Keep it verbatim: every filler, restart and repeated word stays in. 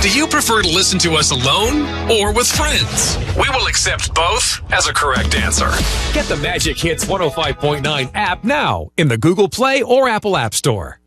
Do you prefer to listen to us alone or with friends? We will accept both as a correct answer. Get the Magic Hits one oh five point nine app now in the Google Play or Apple App Store.